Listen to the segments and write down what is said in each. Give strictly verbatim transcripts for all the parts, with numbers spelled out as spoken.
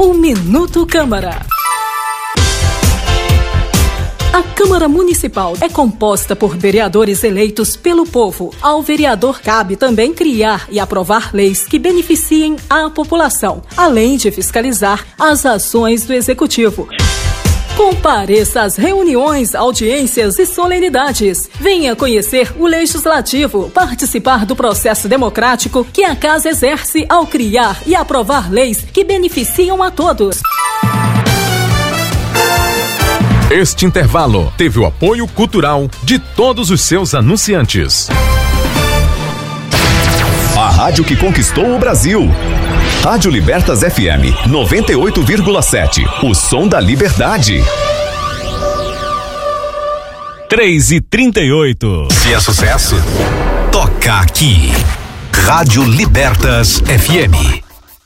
O Minuto Câmara. A Câmara Municipal é composta por vereadores eleitos pelo povo. Ao vereador cabe também criar e aprovar leis que beneficiem a população, além de fiscalizar as ações do Executivo. Compareça às reuniões, audiências e solenidades. Venha conhecer o Legislativo, participar do processo democrático que a Casa exerce ao criar e aprovar leis que beneficiam a todos. Este intervalo teve o apoio cultural de todos os seus anunciantes. A rádio que conquistou o Brasil. Rádio Libertas F M noventa e oito vírgula sete. O som da liberdade. três e trinta e oito. Se é sucesso, toca aqui. Rádio Libertas F M.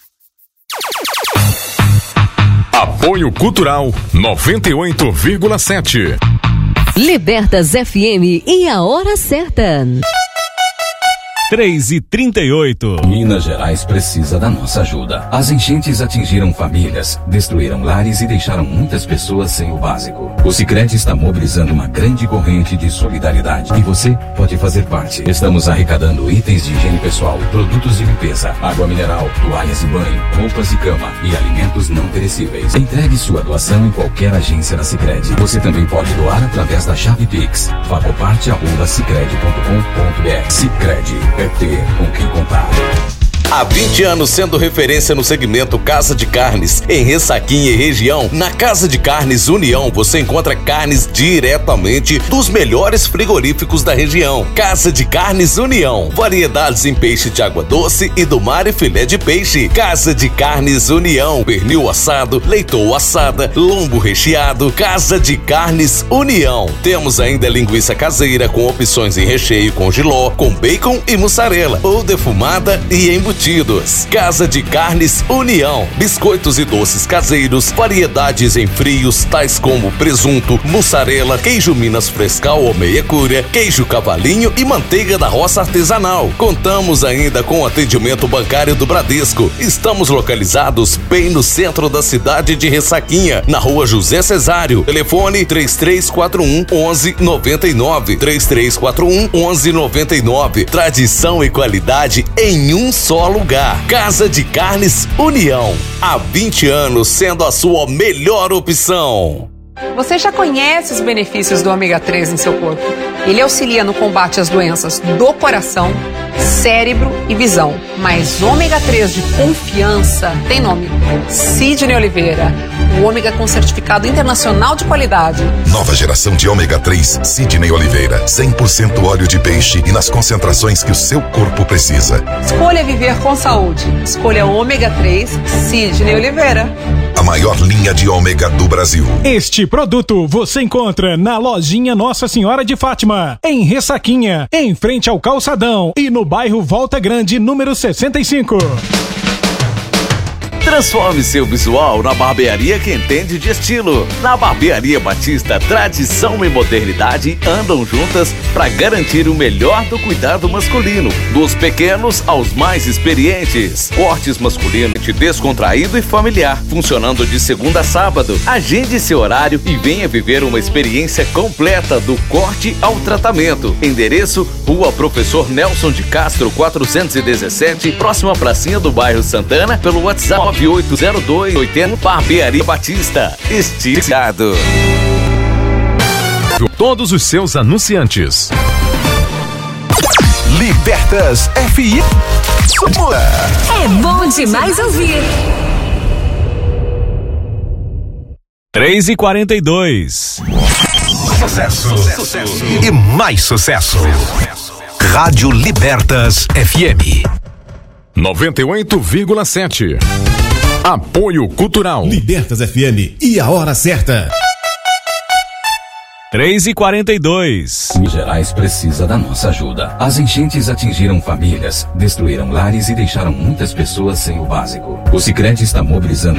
Apoio Cultural noventa e oito vírgula sete. Libertas F M e a hora certa. três e trinta e oito. Minas Gerais precisa da nossa ajuda. As enchentes atingiram famílias, destruíram lares e deixaram muitas pessoas sem o básico. O Sicredi está mobilizando uma grande corrente de solidariedade e você pode fazer parte. Estamos arrecadando itens de higiene pessoal, produtos de limpeza, água mineral, toalhas de banho, roupas de cama e alimentos não perecíveis. Entregue sua doação em qualquer agência da Sicredi. Você também pode doar através da chave Pix. Fagoparte arroba sicredi ponto com ponto br. Sicredi. É ter com quem contar. Há vinte anos sendo referência no segmento Casa de Carnes, em Ressaquinha e região. Na Casa de Carnes União você encontra carnes diretamente dos melhores frigoríficos da região. Casa de Carnes União, variedades em peixe de água doce e do mar e filé de peixe. Casa de Carnes União, pernil assado, leitoa assada, lombo recheado. Casa de Carnes União. Temos ainda linguiça caseira com opções em recheio com jiló, com bacon e mussarela, ou defumada e embutida. Casa de Carnes União, biscoitos e doces caseiros, variedades em frios, tais como presunto, mussarela, queijo Minas Frescal ou meia cura, queijo cavalinho e manteiga da roça artesanal. Contamos ainda com atendimento bancário do Bradesco. Estamos localizados bem no centro da cidade de Ressaquinha, na rua José Cesário. Telefone três três quatro um, onze noventa e nove, três três quatro um, onze noventa e nove. Tradição e qualidade em um só lugar. Casa de Carnes União. Há vinte anos sendo a sua melhor opção. Você já conhece os benefícios do ômega três em seu corpo? Ele auxilia no combate às doenças do coração, cérebro e visão. Mas ômega três de confiança tem nome: Sidney Oliveira. O ômega com certificado internacional de qualidade. Nova geração de ômega três Sidney Oliveira. cem por cento óleo de peixe e nas concentrações que o seu corpo precisa. Escolha viver com saúde. Escolha ômega três Sidney Oliveira. A maior linha de ômega do Brasil. Este produto você encontra na lojinha Nossa Senhora de Fátima, em Ressaquinha, em frente ao Calçadão e no bairro Volta Grande, número sessenta e cinco. Transforme seu visual na barbearia que entende de estilo. Na Barbearia Batista, tradição e modernidade andam juntas para garantir o melhor do cuidado masculino, dos pequenos aos mais experientes. Cortes masculinos descontraído e familiar, funcionando de segunda a sábado. Agende seu horário e venha viver uma experiência completa do corte ao tratamento. Endereço: Rua Professor Nelson de Castro, quatrocentos e dezessete, próxima pracinha do bairro Santana, pelo WhatsApp nove oito zero dois oito zero. Barbearia Batista. Esticado. Todos os seus anunciantes. Libertas F M. É bom demais ouvir. três e quarenta e dois. Sucesso. Sucesso. E mais sucesso. Rádio Libertas F M. noventa e oito vírgula sete. Apoio Cultural. Libertas F M e a hora certa. três e quarenta e dois. Minas Gerais precisa da nossa ajuda. As enchentes atingiram famílias, destruíram lares e deixaram muitas pessoas sem o básico. O Sicredi está mobilizando